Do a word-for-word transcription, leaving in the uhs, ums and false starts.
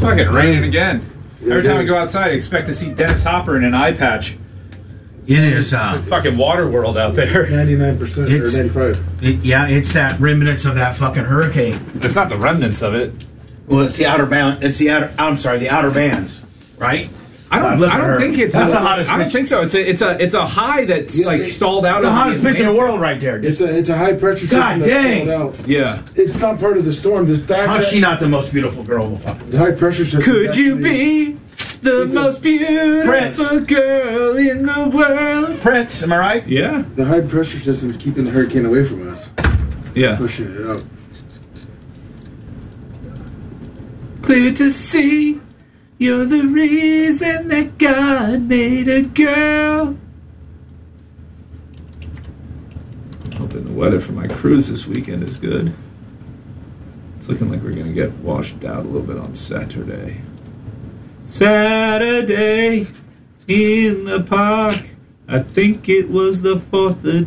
fucking raining again. Yeah, Every it time I is. go outside, I expect to see Dennis Hopper in an eye patch. It is. Uh, It's fucking water world out there. ninety-nine percent or It's- ninety-five. it, yeah, it's that remnants of that fucking hurricane. It's not the remnants of it. Well, it's the outer band. It's the outer. I'm sorry, the outer bands, right? I don't. Uh, look I at don't her. think it's. That's the hottest I don't bitch. think so. It's a. It's a. It's a high that's Yeah, like it- stalled out. The of hottest bitch in the Atlantic. world, right there. It's a it's a high pressure system God that's dang. going out. Yeah. It's not part of the storm. This that, How's she not the most beautiful girl in the fucking? the high pressure system. Could you actually- be the most beautiful Prince. girl in the world? Prince, am I right? Yeah. The high pressure system is keeping the hurricane away from us, Yeah. pushing it out. Clear to see, you're the reason that God made a girl. Hoping the weather for my cruise this weekend is good. It's looking like we're going to get washed out a little bit on Saturday. Saturday in the park. I think it was the fourth of